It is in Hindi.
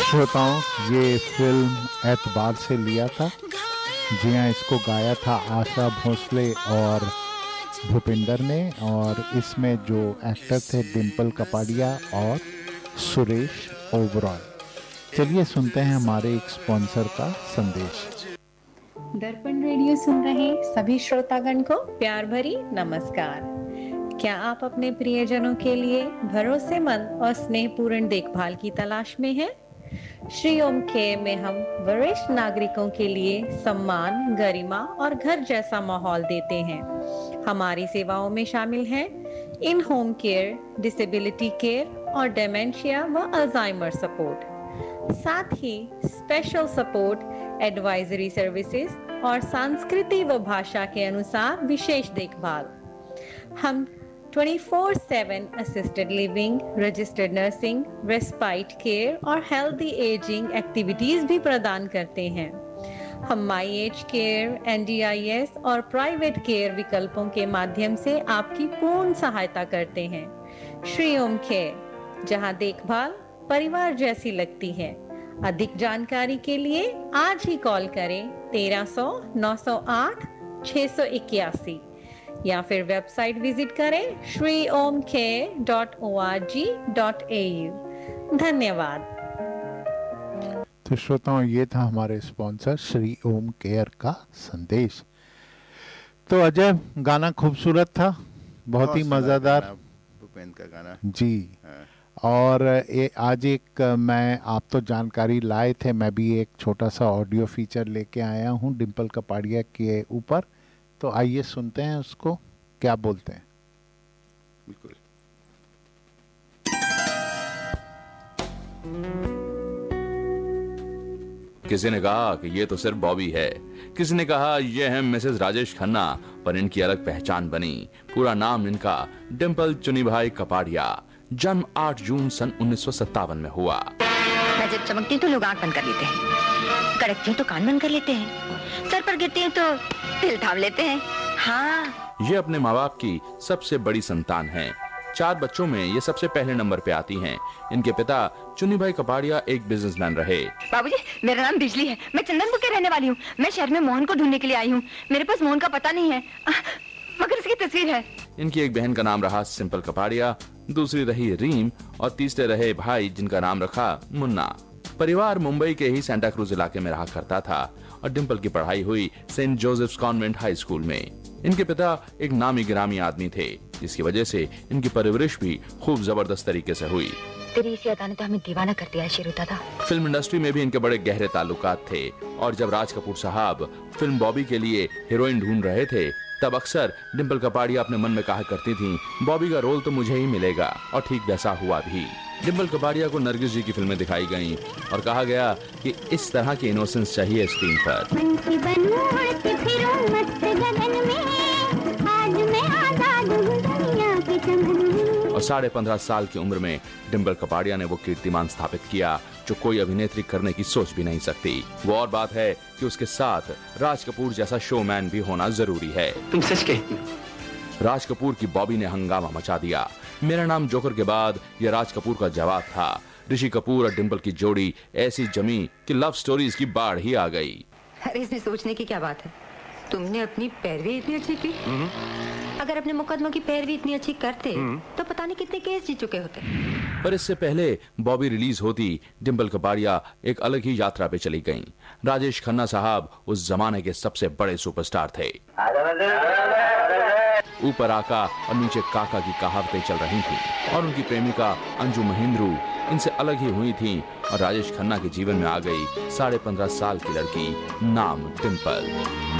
श्रोताओं, ये फिल्म एतबार से लिया था। जी हाँ, इसको गाया था आशा भोसले और भूपिंदर ने, और इसमें जो एक्टर थे डिम्पल कपाड़िया और सुरेश ओबरॉय। चलिए सुनते हैं हमारे एक स्पॉन्सर का संदेश। दर्पण रेडियो सुन रहे सभी श्रोतागण को प्यार भरी नमस्कार। क्या आप अपने प्रियजनों के लिए भरोसेमंद और स्नेहपूर्ण देखभाल की तलाश में हैं? श्री ओम केयर में हम वरिष्ठ नागरिकों के लिए सम्मान, गरिमा और घर जैसा माहौल देते हैं। हमारी सेवाओं में शामिल हैं इन होम केयर, डिसेबिलिटी केयर और डेमेंशिया व अल्जाइमर सपोर्ट, साथ ही स्पेशल सपोर्ट, एडवाइजरी सर्विसेज और संस्कृति व भाषा के अनुसार विशेष देखभाल। हम 24/7 assisted living, registered nursing, respite care और हेल्दी एजिंग एक्टिविटीज भी प्रदान करते हैं। हम माई एज केयर, NDIS और प्राइवेट केयर विकल्पों के माध्यम से आपकी पूर्ण सहायता करते हैं। श्री ओम केयर, जहां देखभाल परिवार जैसी लगती है। अधिक जानकारी के लिए आज ही कॉल करें 1300 908 681 या फिर वेबसाइट विजिट करें shriomcare.org.au। धन्यवाद। तो श्रोताओं, ये था हमारे स्पॉन्सर श्री ओम केयर का संदेश। तो अजय, गाना खूबसूरत था, बहुत ही मज़ेदार भूपेंद्र का गाना जी। और आज एक मैं, आप तो जानकारी लाए थे, मैं भी एक छोटा सा ऑडियो फीचर लेके आया हूँ डिम्पल कपाड़िया के ऊपर। तो आइए सुनते हैं उसको, क्या बोलते हैं। बिल्कुल। किसी ने कहा कि ये तो सिर्फ बॉबी है, किसी ने कहा ये है मिसेस राजेश खन्ना, पर इनकी अलग पहचान बनी। पूरा नाम इनका डिम्पल चुनीभाई कपाड़िया। जन्म 8 जून सन 1957 में हुआ। मैं जब चमकती हूँ तो लोग आंख बंद कर लेते हैं, कड़कती हूँ तो कान बंद कर लेते हैं, सर पर गिरती हूँ तो दिल थाम लेते हैं। हाँ, ये अपने माँ बाप की सबसे बड़ी संतान है। 4 बच्चों में ये सबसे पहले नंबर पे आती हैं। इनके पिता चुनीभाई कपाड़िया एक बिजनेसमैन रहे। बाबूजी, मेरा नाम बिजली है, मैं चंदनपुर के रहने वाली हूँ। मैं शहर में मोहन को ढूंढने के लिए आई हूँ। मेरे पास मोहन का पता नहीं है, मगर इसकी तस्वीर है। इनकी एक बहन का नाम रहा सिंपल कपाड़िया, दूसरी रही रीम और तीसरे रहे भाई जिनका नाम रखा मुन्ना। परिवार मुंबई के ही सेंटा क्रूज इलाके में रहा करता था और डिम्पल की पढ़ाई हुई Saint Joseph's convent high school में। इनके पिता एक नामी गिरामी आदमी थे, जिसकी वजह से इनकी परवरिश भी खूब जबरदस्त तरीके से हुई। तेरी इसी अदा ने तो हमें दीवाना कर दिया है शेरू दादा। फिल्म इंडस्ट्री में भी इनके बड़े गहरे ताल्लुकात थे, और जब राज कपूर साहब फिल्म बॉबी के लिए हीरोइन ढूंढ रहे थे, तब अक्सर डिम्पल कपाड़िया अपने मन में कहा करती थीं, बॉबी का रोल तो मुझे ही मिलेगा, और ठीक वैसा हुआ भी। डिम्पल कपाड़िया को नरगिस जी की फिल्में दिखाई गईं और कहा गया कि इस तरह की इनोसेंस चाहिए स्क्रीन पर। और 15.5 साल की उम्र में डिम्पल कपाड़िया ने वो कीर्तिमान स्थापित किया जो कोई अभिनेत्री करने की सोच भी नहीं सकती। वो और बात है कि उसके साथ राज कपूर जैसा शोमैन भी होना जरूरी है। तुम सच कहती हो। राज कपूर की बॉबी ने हंगामा मचा दिया। मेरा नाम जोकर के बाद यह राज कपूर का जवाब था। ऋषि कपूर और डिम्पल की जोड़ी ऐसी जमी कि लव स्टोरीज की बाढ़ ही आ गई। अरे इसमें सोचने की क्या बात है, तुमने अपनी पैरवी इतनी अच्छी की। अगर अपने मुकदमों की पैरवी इतनी अच्छी करते तो पता नहीं कितने केस जीत चुके होते। पर इससे पहले बॉबी रिलीज होती, डिम्पल कपाड़िया एक अलग ही यात्रा पे चली गईं। राजेश खन्ना साहब उस जमाने के सबसे बड़े सुपरस्टार थे। ऊपर आका और नीचे काका की कहावतें चल रही थी, और उनकी प्रेमिका अंजू महिंद्रू इनसे अलग ही हुई थी, और राजेश खन्ना के जीवन में आ गई 15.5 साल की लड़की नाम डिम्पल।